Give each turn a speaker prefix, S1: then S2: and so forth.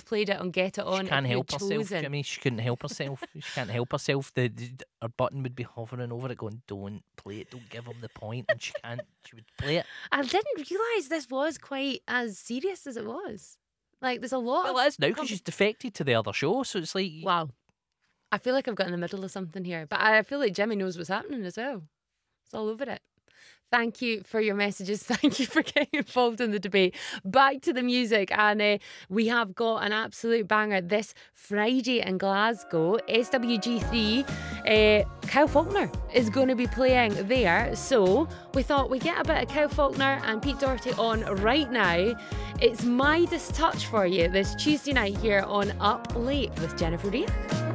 S1: played it on Get It On.
S2: She can't
S1: if
S2: help
S1: you'd
S2: herself,
S1: chosen-
S2: Jimmy. She couldn't help herself. She can't help herself. Her button would be hovering over it, going, "Don't play it. Don't give him the point." And she can't. She would play it.
S1: I didn't realise this was quite as serious as it was. Like, there's a lot
S2: Well,
S1: of...
S2: it is now because she's defected to the other show. So it's like,
S1: Wow. I feel like I've got in the middle of something here. But I feel like Jimmy knows what's happening as well. It's all over it. Thank you for your messages. Thank you for getting involved in the debate. Back to the music. And we have got an absolute banger this Friday in Glasgow. SWG3. Kyle Faulkner is going to be playing there. So we thought we'd get a bit of Kyle Faulkner and Pete Doherty on right now. It's Midas Touch for you this Tuesday night here on Up Late with Jennifer Rea.